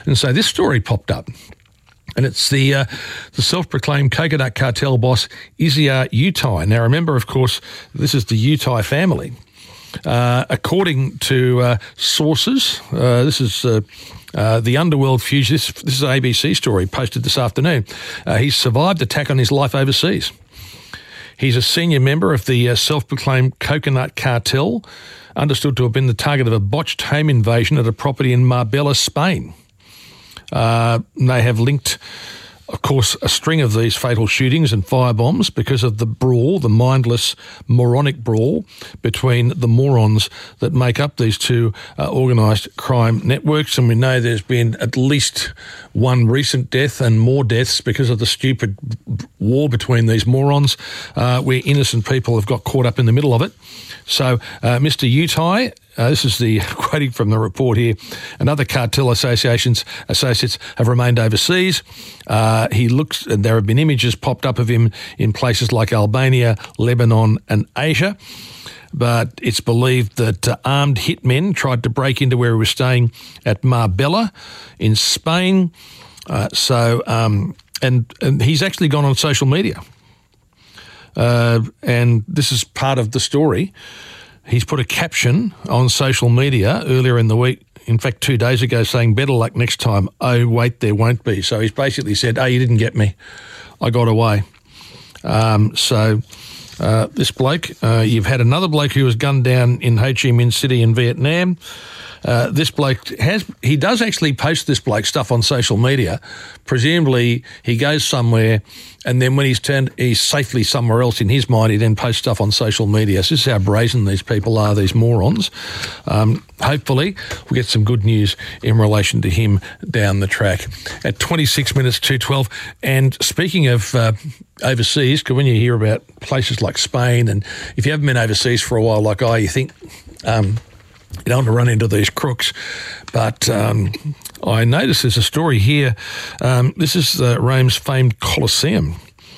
And so this story popped up. And it's the self-proclaimed coconut cartel boss, Izzyar Utai. Now, remember, of course, this is the Utai family. According to sources, this is the Underworld Fugitive. This is an ABC story posted this afternoon. He's survived attack on his life overseas. He's a senior member of the self-proclaimed coconut cartel, understood to have been the target of a botched home invasion at a property in Marbella, Spain. They have linked, of course, a string of these fatal shootings and firebombs because of the brawl, the mindless, moronic brawl between the morons that make up these two organised crime networks. And we know there's been at least one recent death and more deaths because of the stupid war between these morons, where innocent people have got caught up in the middle of it. So Mr. Utai, this is the quoting from the report here, and other cartel associates have remained overseas. He looks, and there have been images popped up of him in places like Albania, Lebanon and Asia. But it's believed that armed hitmen tried to break into where he was staying at Marbella in Spain. And he's actually gone on social media. And this is part of the story. He's put a caption on social media earlier in the week, in fact 2 days ago, saying, "Better luck next time. Oh, wait, there won't be." So he's basically said, "Oh, you didn't get me. I got away." This bloke, you've had another bloke who was gunned down in Ho Chi Minh City in Vietnam. This bloke he does actually post this bloke stuff on social media. Presumably he goes somewhere and then when he's safely somewhere else in his mind, he then posts stuff on social media. So this is how brazen these people are, these morons. Hopefully we'll get some good news in relation to him down the track. At 26 minutes to 12. And speaking of overseas, because when you hear about places like Spain, and if you haven't been overseas for a while like I, you think you don't want to run into these crooks. But I noticed there's a story here. This is Rome's famed Colosseum.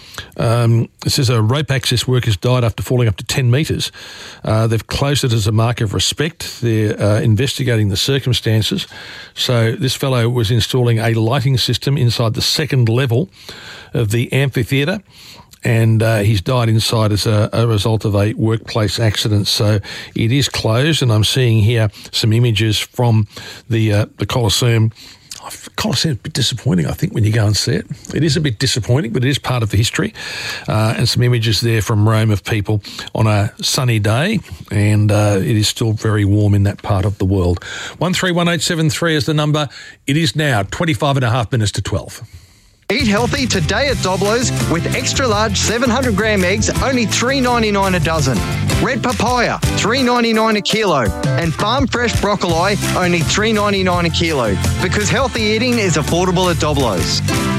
This is a rope access workers died after falling up to 10 metres. They've closed it as a mark of respect. They're investigating the circumstances. So this fellow was installing a lighting system inside the second level of the amphitheatre, and he's died inside as a result of a workplace accident. So it is closed, and I'm seeing here some images from the Colosseum. Colosseum is a bit disappointing, I think, when you go and see it. It is a bit disappointing, but it is part of the history. And some images there from Rome of people on a sunny day, and it is still very warm in that part of the world. 131873 is the number. It is now 25 and a half minutes to 12. Eat healthy today at Doblo's with extra large 700 gram eggs, only $3.99 a dozen. Red papaya, $3.99 a kilo. And farm fresh broccoli, only $3.99 a kilo. Because healthy eating is affordable at Doblo's.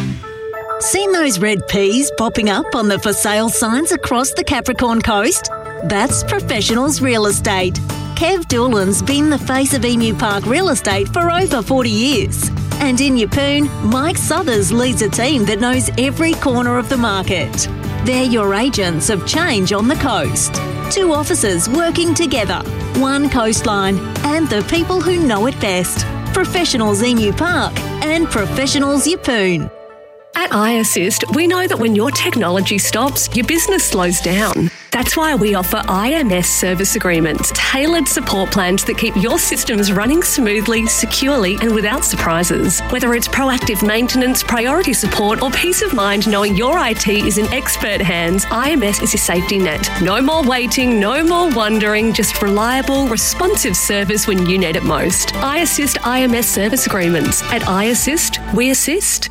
Seen those red peas popping up on the for sale signs across the Capricorn coast? That's Professionals Real Estate. Kev Doolan's been the face of Emu Park Real Estate for over 40 years. And in Yeppoon, Mike Southers leads a team that knows every corner of the market. They're your agents of change on the coast. 2 offices working together, 1 coastline, and the people who know it best. Professionals Emu Park and Professionals Yeppoon. At iAssist, we know that when your technology stops, your business slows down. That's why we offer IMS service agreements, tailored support plans that keep your systems running smoothly, securely and without surprises. Whether it's proactive maintenance, priority support or peace of mind knowing your IT is in expert hands, IMS is your safety net. No more waiting, no more wondering, just reliable, responsive service when you need it most. iAssist IMS service agreements. At iAssist, we assist.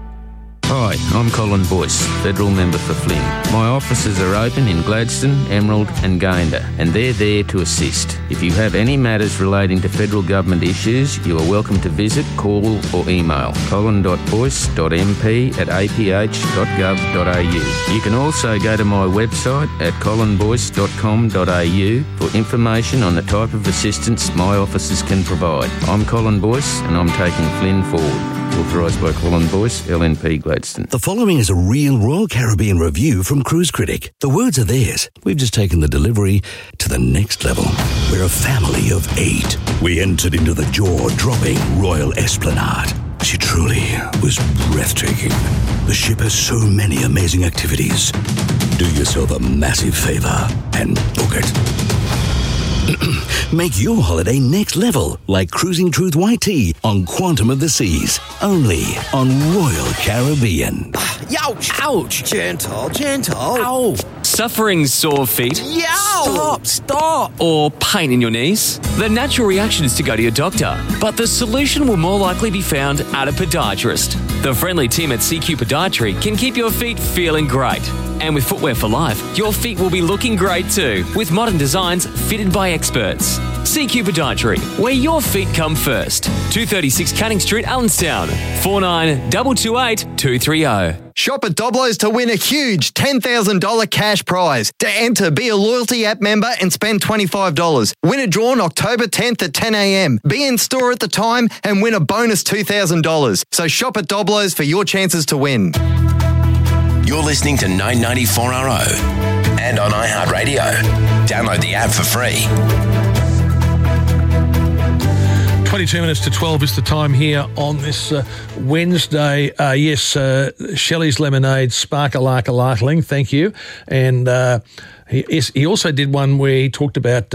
Hi, I'm Colin Boyce, Federal Member for Flynn. My offices are open in Gladstone, Emerald and Gayndah, and they're there to assist. If you have any matters relating to federal government issues, you are welcome to visit, call or email colin.boyce.mp@aph.gov.au. You can also go to my website at colinboyce.com.au for information on the type of assistance my offices can provide. I'm Colin Boyce and I'm taking Flynn forward. Authorised by Colin Boyce, LNP Gladstone. The following is a real Royal Caribbean review from Cruise Critic. The words are theirs. We've just taken the delivery to the next level. We're a family of 8. We entered into the jaw-dropping Royal Esplanade. truly was breathtaking. The ship has so many amazing activities. Do yourself a massive favor and book it. Make your holiday next level, like cruising Truth White Tea on Quantum of the Seas, only on Royal Caribbean. Ouch! Ouch! Gentle, gentle. Ow! Suffering sore feet? Yow! Stop! Or pain in your knees? The natural reaction is to go to your doctor, but the solution will more likely be found at a podiatrist. The friendly team at CQ Podiatry can keep your feet feeling great. And with Footwear for Life, your feet will be looking great too, with modern designs fitted by experts. CQ Podiatry, where your feet come first. 236 Canning Street, Allenstown. 492228 230. Shop at Doblo's to win a huge $10,000 cash prize. To enter, be a Loyalty app member and spend $25. Winner drawn October 10th at 10 a.m. Be in store at the time and win a bonus $2,000. So shop at Doblo's for your chances to win. You're listening to 994RO and on iHeartRadio. Download the app for free. 22 minutes to 12 is the time here on this Wednesday. Shelley's Lemonade, Spark-a-Lark-a-Larkling, thank you. And he also did one where he talked about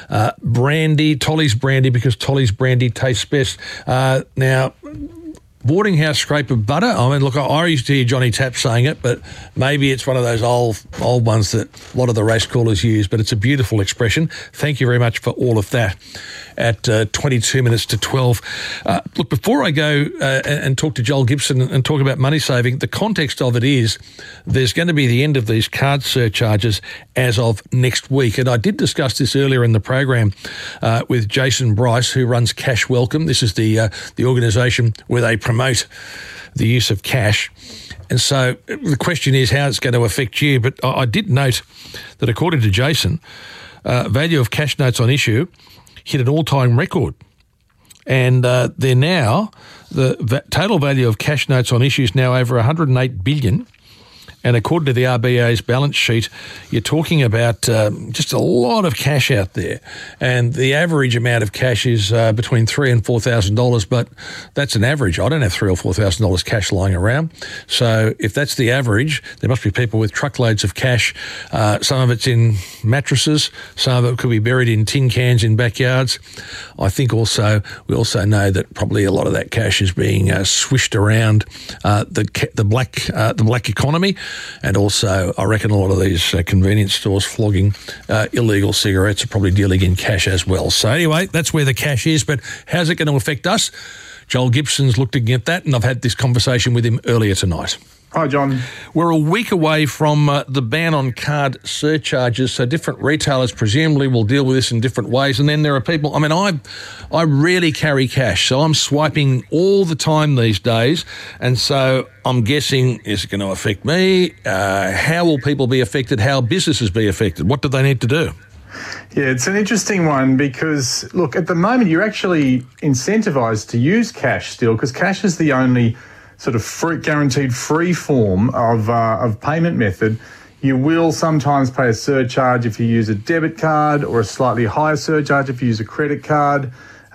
brandy, Tolly's brandy, because Tolly's brandy tastes best. Now, Boarding House Scraper Butter. I mean, look, I used to hear Johnny Tapp saying it, but maybe it's one of those old ones that a lot of the race callers use, but it's a beautiful expression. Thank you very much for all of that at 22 minutes to 12. Look, before I go and talk to Joel Gibson and talk about money saving, the context of it is there's going to be the end of these card surcharges as of next week. And I did discuss this earlier in the program with Jason Bryce, who runs Cash Welcome. This is the organisation where they promote the use of cash. And so the question is how it's going to affect you. But I did note that according to Jason, value of cash notes on issue hit an all-time record. And they're now, the total value of cash notes on issue is now over $108 billion. And according to the RBA's balance sheet, you're talking about just a lot of cash out there. And the average amount of cash is between $3,000 and $4,000, but that's an average. I don't have $3,000 or $4,000 cash lying around. So if that's the average, there must be people with truckloads of cash. Some of it's in mattresses. Some of it could be buried in tin cans in backyards. I think we also know that probably a lot of that cash is being swished around the black economy. And also, I reckon a lot of these convenience stores flogging illegal cigarettes are probably dealing in cash as well. So anyway, that's where the cash is. But how's it going to affect us? Joel Gibson's looking at that, and I've had this conversation with him earlier tonight. Hi, John. We're a week away from the ban on card surcharges, so different retailers presumably will deal with this in different ways. And then there are people, I mean, I rarely carry cash, so I'm swiping all the time these days. And so I'm guessing, is it going to affect me? How will people be affected? How will businesses be affected? What do they need to do? Yeah, it's an interesting one because, look, at the moment you're actually incentivised to use cash still because cash is the only sort of guaranteed free form of payment method. You will sometimes pay a surcharge if you use a debit card or a slightly higher surcharge if you use a credit card.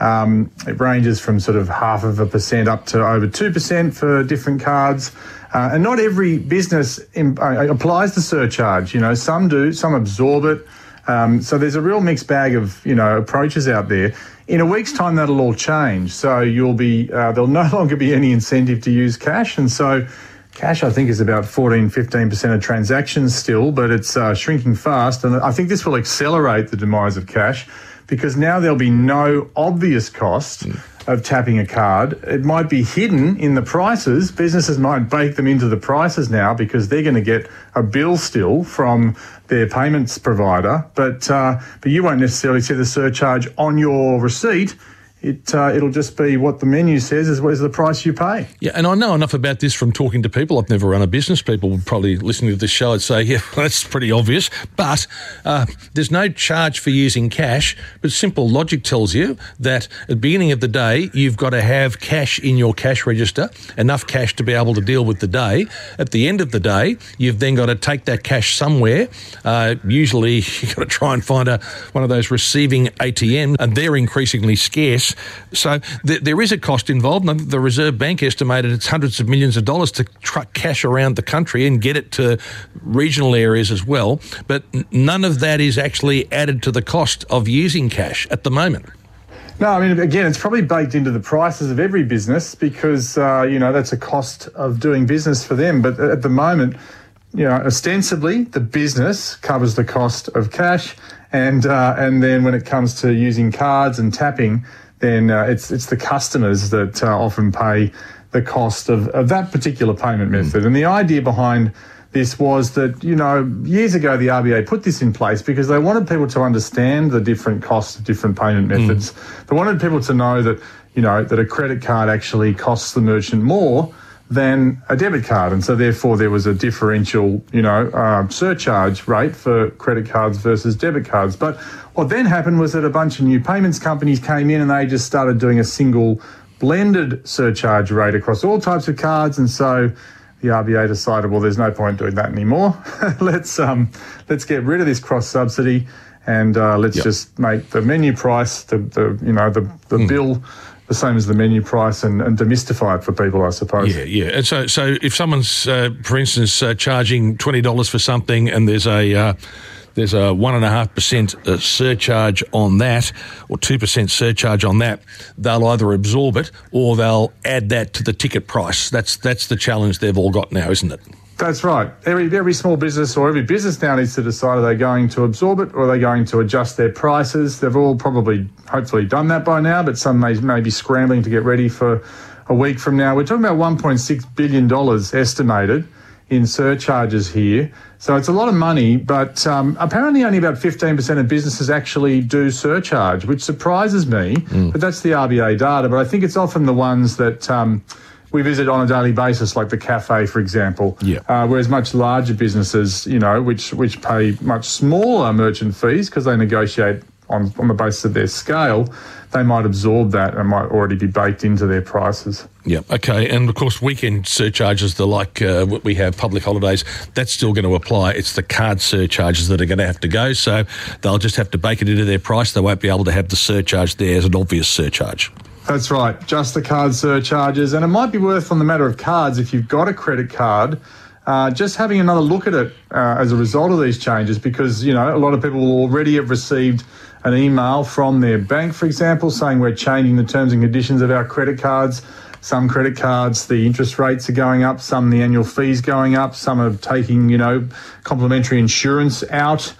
It ranges from sort of 0.5% up to over 2% for different cards. And not every business applies the surcharge. You know, some do, some absorb it. So there's a real mixed bag of, approaches out there. In a week's time, that'll all change. So there'll no longer be any incentive to use cash. And so cash, I think, is about 15% of transactions still, but it's shrinking fast. And I think this will accelerate the demise of cash because now there'll be no obvious cost of tapping a card. It might be hidden in the prices. Businesses might bake them into the prices now because they're going to get a bill still from their payments provider, but you won't necessarily see the surcharge on your receipt. It'll just be what the menu says is the price you pay. Yeah, and I know enough about this from talking to people. I've never run a business. People would probably listening to this show and say, yeah, well, that's pretty obvious. But there's no charge for using cash, but simple logic tells you that at the beginning of the day, you've got to have cash in your cash register, enough cash to be able to deal with the day. At the end of the day, you've then got to take that cash somewhere. Usually, you've got to try and find one of those receiving ATMs, and they're increasingly scarce. Yes. So there is a cost involved. And the Reserve Bank estimated it's hundreds of millions of dollars to truck cash around the country and get it to regional areas as well. But none of that is actually added to the cost of using cash at the moment. No, I mean, again, it's probably baked into the prices of every business because, that's a cost of doing business for them. But at the moment, ostensibly, the business covers the cost of cash. And then when it comes to using cards and tapping, then it's the customers that often pay the cost of that particular payment method. And the idea behind this was that, years ago the RBA put this in place because they wanted people to understand the different costs of different payment methods. They wanted people to know that, that a credit card actually costs the merchant more than a debit card. And so therefore there was a differential, surcharge rate for credit cards versus debit cards. But what then happened was that a bunch of new payments companies came in and they just started doing a single blended surcharge rate across all types of cards. And so the RBA decided, well, there's no point doing that anymore. Let's get rid of this cross subsidy and let's just make the menu price, the bill the same as the menu price and demystify it for people, I suppose. Yeah. And so if someone's, for instance, charging $20 for something and there's a 1.5% surcharge on that, or 2% surcharge on that, they'll either absorb it or they'll add that to the ticket price. That's the challenge they've all got now, isn't it? That's right. Every small business or every business now needs to decide are they going to absorb it or are they going to adjust their prices. They've all hopefully done that by now, but some may be scrambling to get ready for a week from now. We're talking about $1.6 billion estimated in surcharges here. So it's a lot of money, but apparently only about 15% of businesses actually do surcharge, which surprises me. But that's the RBA data. But I think it's often the ones that we visit on a daily basis, like the cafe, for example. Whereas much larger businesses, which pay much smaller merchant fees because they negotiate on the basis of their scale, they might absorb that and might already be baked into their prices. Yeah, okay. And, of course, weekend surcharges, like what we have, public holidays, that's still going to apply. It's the card surcharges that are going to have to go, so they'll just have to bake it into their price. They won't be able to have the surcharge there as an obvious surcharge. That's right, just the card surcharges. And it might be worth, on the matter of cards, if you've got a credit card, just having another look at it as a result of these changes because, a lot of people will already have received an email from their bank, for example, saying we're changing the terms and conditions of our credit cards. Some credit cards, the interest rates are going up, some the annual fees going up, some are taking, complimentary insurance out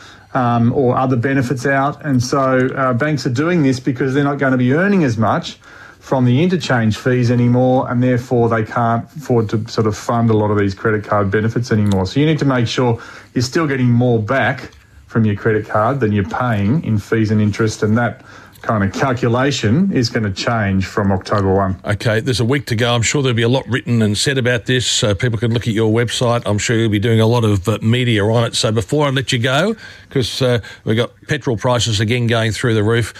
or other benefits out. And so banks are doing this because they're not going to be earning as much from the interchange fees anymore, and therefore they can't afford to sort of fund a lot of these credit card benefits anymore. So you need to make sure you're still getting more back from your credit card than you're paying in fees and interest, and that kind of calculation is going to change from October 1. Okay, there's a week to go. I'm sure there'll be a lot written and said about this. People can look at your website. I'm sure you'll be doing a lot of media on it. So before I let you go, because we've got petrol prices again going through the roof,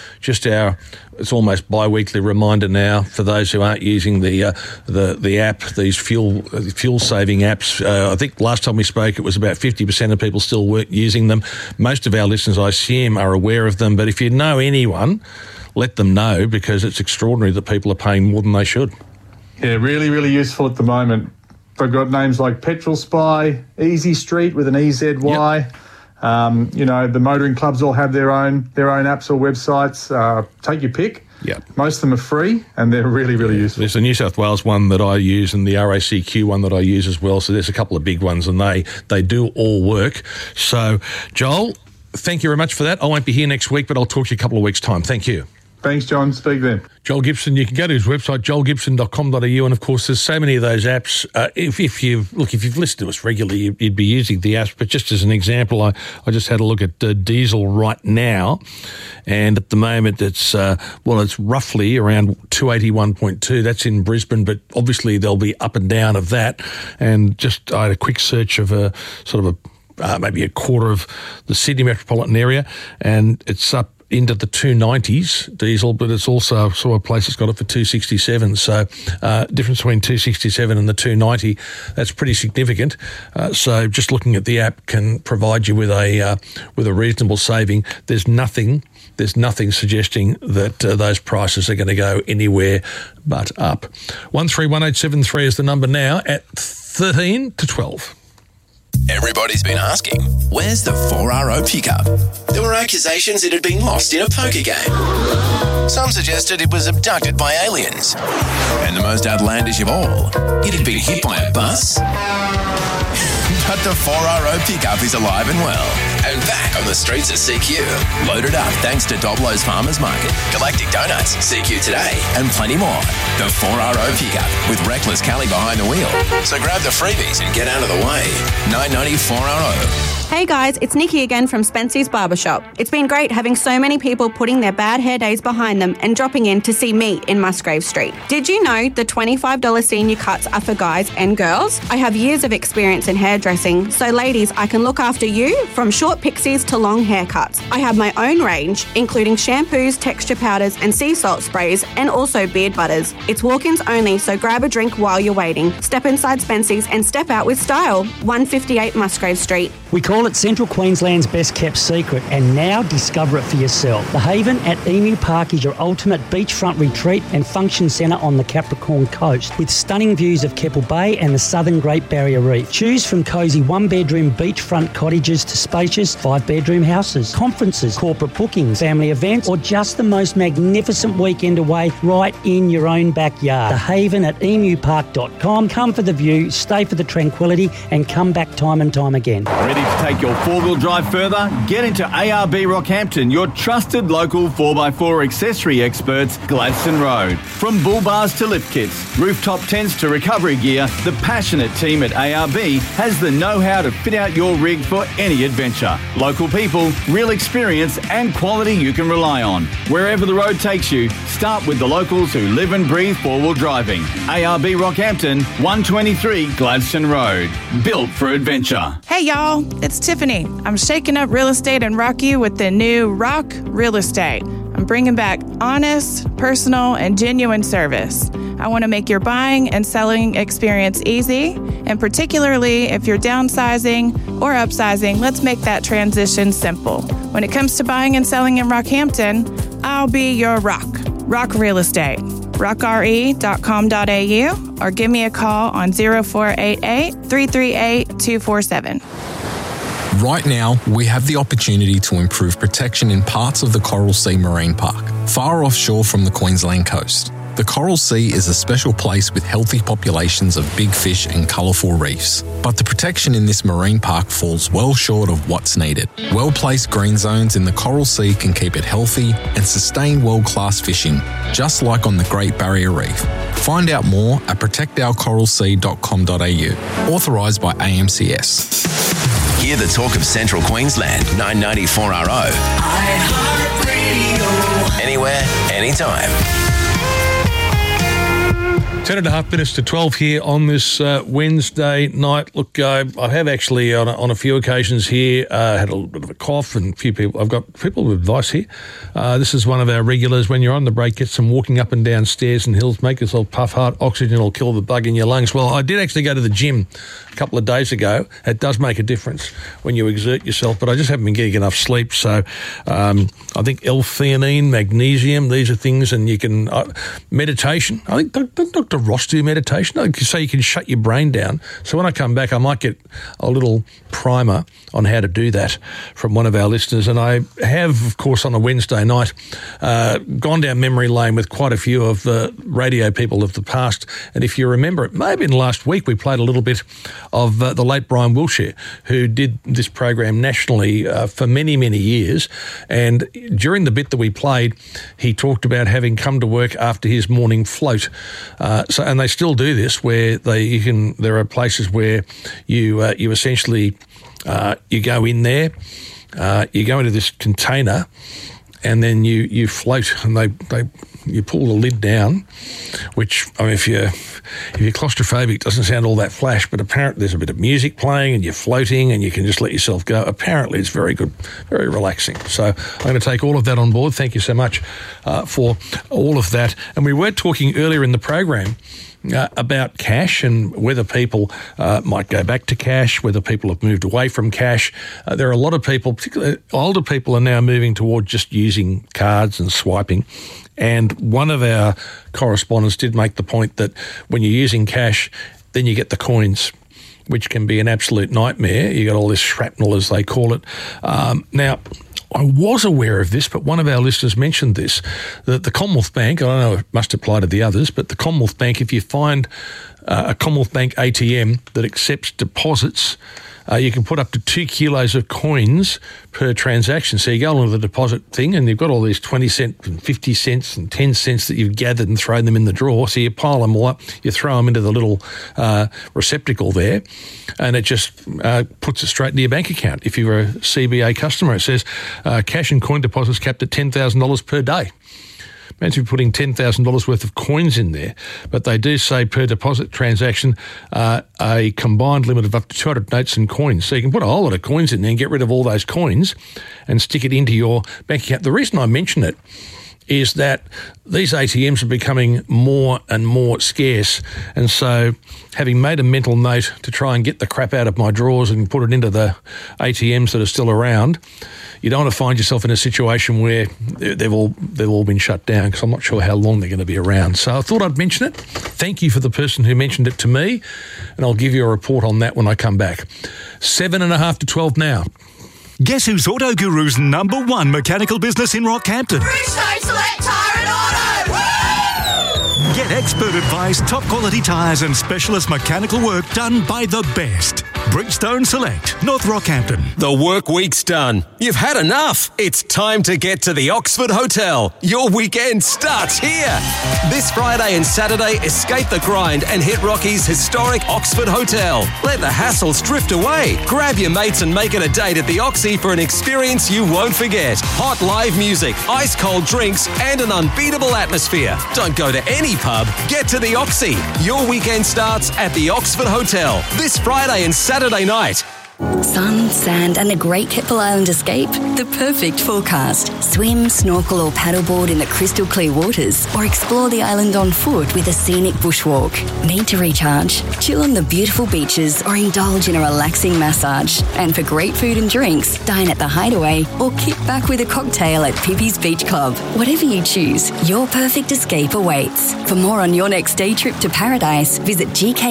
it's almost bi-weekly reminder now for those who aren't using the app, these fuel-saving apps. I think last time we spoke it was about 50% of people still weren't using them. Most of our listeners, I assume, are aware of them. But if you know anyone, let them know because it's extraordinary that people are paying more than they should. Yeah, really, really useful at the moment. They've got names like Petrol Spy, Easy Street with an EZY. Yep. The motoring clubs all have their own apps or websites. Take your pick. Yeah, most of them are free and they're really, really useful. There's the New South Wales one that I use and the RACQ one that I use as well. So there's a couple of big ones and they do all work. So, Joel, thank you very much for that. I won't be here next week, but I'll talk to you a couple of weeks' time. Thank you. Thanks, John. Speak then. Joel Gibson, you can go to his website, joelgibson.com.au, and of course there's so many of those apps. If you've listened to us regularly, you'd be using the apps, but just as an example, I just had a look at Diesel right now, and at the moment it's roughly around 281.2. That's in Brisbane, but obviously there'll be up and down of that, and I had a quick search of maybe a quarter of the Sydney metropolitan area, and it's up into the 290s diesel, but it's also saw a place that's got it for 267. So difference between 267 and the 290, that's pretty significant. So just looking at the app can provide you with a reasonable saving. There's nothing suggesting that those prices are going to go anywhere but up. 131873 is the number now at 13 to 12. Everybody's been asking, where's the 4RO pickup? There were accusations it had been lost in a poker game. Some suggested it was abducted by aliens. And the most outlandish of all, it had been hit by a bus. But the 4RO pickup is alive and well, and back on the streets of CQ. Loaded up thanks to Doblo's Farmers Market, Galactic Donuts, CQ Today, and plenty more. The 4RO pickup with Reckless Callie behind the wheel. So grab the freebies and get out of the way. 990 4RO. Hey guys, it's Nikki again from Spency's Barbershop. It's been great having so many people putting their bad hair days behind them and dropping in to see me in Musgrave Street. Did you know the $25 senior cuts are for guys and girls? I have years of experience in hairdressing, so ladies, I can look after you from short pixies to long haircuts. I have my own range, including shampoos, texture powders and sea salt sprays, and also beard butters. It's walk-ins only, so grab a drink while you're waiting. Step inside Spency's and step out with style. 158 Musgrave Street. We call it Central Queensland's best kept secret, and now discover it for yourself. The Haven at Emu Park is your ultimate beachfront retreat and function centre on the Capricorn coast, with stunning views of Keppel Bay and the southern Great Barrier Reef. Choose from cosy one-bedroom beachfront cottages to spacious five-bedroom houses, conferences, corporate bookings, family events, or just the most magnificent weekend away right in your own backyard. The Haven at emupark.com. Come for the view, stay for the tranquility, and come back time and time again. Ready to take your four-wheel drive further? Get into ARB Rockhampton, your trusted local 4x4 accessory experts, Gladstone Road. From bull bars to lift kits, rooftop tents to recovery gear, the passionate team at ARB has the know-how to fit out your rig for any adventure. Local people, real experience and quality you can rely on. Wherever the road takes you, start with the locals who live and breathe four-wheel driving. ARB Rockhampton, 123 Gladstone Road. Built for adventure. Hey y'all, it's Tiffany. I'm shaking up real estate in Rockview with the new Rock Real Estate. I'm bringing back honest, personal, and genuine service. I want to make your buying and selling experience easy, and particularly if you're downsizing or upsizing, let's make that transition simple. When it comes to buying and selling in Rockhampton, I'll be your rock. Rock Real Estate. rockre.com.au or give me a call on 0488 338 247. Right now, we have the opportunity to improve protection in parts of the Coral Sea Marine Park, far offshore from the Queensland coast. The Coral Sea is a special place with healthy populations of big fish and colourful reefs. But the protection in this marine park falls well short of what's needed. Well-placed green zones in the Coral Sea can keep it healthy and sustain world-class fishing, just like on the Great Barrier Reef. Find out more at protectourcoralsea.com.au. Authorised by AMCS. Hear the talk of Central Queensland, 990 4RO. iHeartRadio. Anywhere, anytime. 10.5 minutes to 12 here on this Wednesday night. Look, I have actually on a few occasions here had a little bit of a cough, and I've got people with advice here. This is one of our regulars. When you're on the break, get some walking up and down stairs and hills, make yourself puff hard. Oxygen will kill the bug in your lungs. Well, I did actually go to the gym a couple of days ago. It does make a difference when you exert yourself, but I just haven't been getting enough sleep. So I think L-theanine, magnesium, these are things, and you can meditation. I think Dr. Ross do meditation, so you can shut your brain down. So when I come back, I might get a little primer on how to do that from one of our listeners. And I have, of course, on a Wednesday night, gone down memory lane with quite a few of the radio people of the past. And if you remember, it may have been last week, we played a little bit of the late Brian Wiltshire, who did this program nationally for many, many years. And during the bit that we played, he talked about having come to work after his morning float. And they still do this, where there are places where you essentially you go in there, you go into this container, and then you float, and you pull the lid down, which, I mean, if you're claustrophobic, it doesn't sound all that flash, but apparently there's a bit of music playing and you're floating and you can just let yourself go. Apparently it's very good, very relaxing. So I'm going to take all of that on board. Thank you so much for all of that. And we were talking earlier in the program about cash and whether people might go back to cash, whether people have moved away from cash. There are a lot of people, particularly older people, are now moving toward just using cards and swiping. And one of our correspondents did make the point that when you're using cash, then you get the coins, which can be an absolute nightmare. You got all this shrapnel, as they call it. Now, I was aware of this, but one of our listeners mentioned this, that the Commonwealth Bank, I don't know, it must apply to the others, but the Commonwealth Bank, if you find a Commonwealth Bank ATM that accepts deposits, you can put up to 2 kilos of coins per transaction. So you go along to the deposit thing and you've got all these 20 cents and 50 cents and 10 cents that you've gathered and thrown them in the drawer. So you pile them all up, you throw them into the little receptacle there, and it just puts it straight into your bank account. If you're a CBA customer, it says cash and coin deposits capped at $10,000 per day. Imagine putting $10,000 worth of coins in there, but they do say per deposit transaction a combined limit of up to 200 notes and coins. So you can put a whole lot of coins in there and get rid of all those coins and stick it into your bank account. The reason I mention it is that these ATMs are becoming more and more scarce, and so having made a mental note to try and get the crap out of my drawers and put it into the ATMs that are still around, you don't want to find yourself in a situation where they've all been shut down, because I'm not sure how long they're going to be around. So I thought I'd mention it. Thank you for the person who mentioned it to me, and I'll give you a report on that when I come back. 7.5 to 12 now. Guess who's Auto Guru's #1 mechanical business in Rockhampton? Bridgestone Select Tyre and Auto! Woo! Get expert advice, top quality tyres and specialist mechanical work done by the best. Bridgestone Select, North Rockhampton. The work week's done. You've had enough. It's time to get to the Oxford Hotel. Your weekend starts here. This Friday and Saturday, escape the grind and hit Rocky's historic Oxford Hotel. Let the hassles drift away. Grab your mates and make it a date at the Oxy for an experience you won't forget. Hot live music, ice cold drinks and an unbeatable atmosphere. Don't go to any pub. Get to the Oxy. Your weekend starts at the Oxford Hotel this Friday and Saturday night. Sun, sand and a great Keppel Island escape? The perfect forecast. Swim, snorkel or paddleboard in the crystal clear waters, or explore the island on foot with a scenic bushwalk. Need to recharge? Chill on the beautiful beaches or indulge in a relaxing massage. And for great food and drinks, dine at the Hideaway or kick back with a cocktail at Pippi's Beach Club. Whatever you choose, your perfect escape awaits. For more on your next day trip to paradise, visit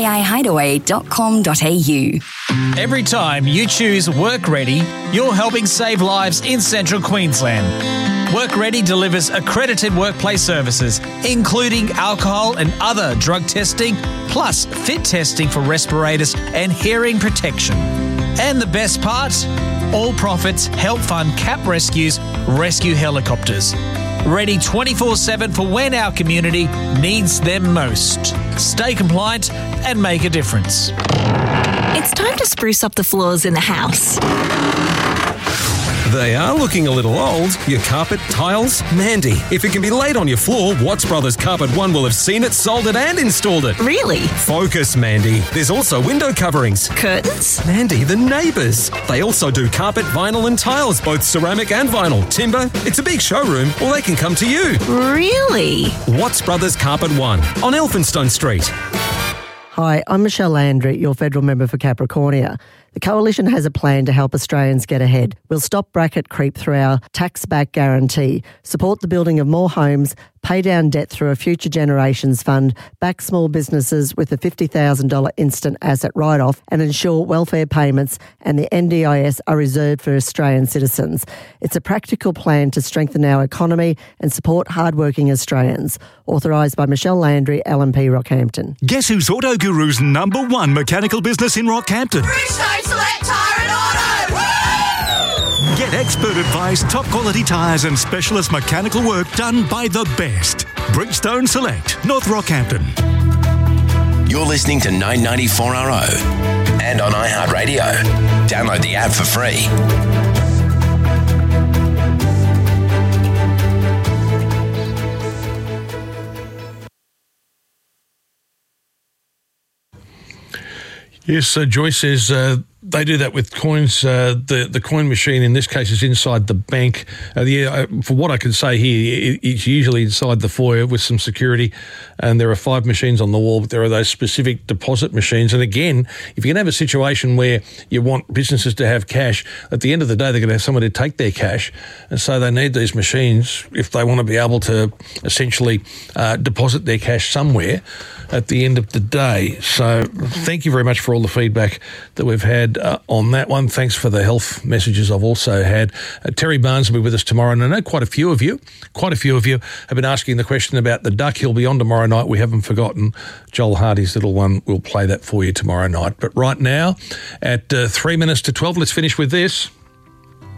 gkihideaway.com.au. Every time you choose Work Ready, you're helping save lives in Central Queensland. Work Ready delivers accredited workplace services, including alcohol and other drug testing, plus fit testing for respirators and hearing protection. And the best part? All profits help fund CAP Rescue's rescue helicopters. Ready 24/7 for when our community needs them most. Stay compliant and make a difference. It's time to spruce up the floors in the house. They are looking a little old. Your carpet, tiles? Mandy, if it can be laid on your floor, Watts Brothers Carpet One will have seen it, sold it and installed it. Really? Focus, Mandy. There's also window coverings. Curtains? Mandy, the neighbours. They also do carpet, vinyl and tiles, both ceramic and vinyl. Timber, it's a big showroom, or they can come to you. Really? Watts Brothers Carpet One on Elphinstone Street. Hi, I'm Michelle Landry, your federal member for Capricornia. The Coalition has a plan to help Australians get ahead. We'll stop bracket creep through our tax-back guarantee, support the building of more homes, pay down debt through a Future Generations Fund, back small businesses with a $50,000 instant asset write-off, and ensure welfare payments and the NDIS are reserved for Australian citizens. It's a practical plan to strengthen our economy and support hard-working Australians. Authorised by Michelle Landry, LNP Rockhampton. Guess who's Auto Guru's #1 mechanical business in Rockhampton? Bridgestone Select Tyre and Auto! Woo! Get expert advice, top quality tyres and specialist mechanical work done by the best. Bridgestone Select, North Rockhampton. You're listening to 994RO and on iHeartRadio. Download the app for free. Yes, Joyce says they do that with coins. The coin machine in this case is inside the bank. For what I can say here, it's usually inside the foyer with some security, and there are 5 machines on the wall, but there are those specific deposit machines. And again, if you can have a situation where you want businesses to have cash, at the end of the day, they're going to have someone to take their cash, and so they need these machines if they want to be able to essentially deposit their cash somewhere at the end of the day. So thank you very much for all the feedback that we've had on that one. Thanks for the health messages I've also had. Terry Barnes will be with us tomorrow, and I know quite a few of you have been asking the question about the duck. He'll be on tomorrow night. We haven't forgotten Joel Hardy's little one. We'll play that for you tomorrow night. But right now, at 3 minutes to 12, let's finish with this.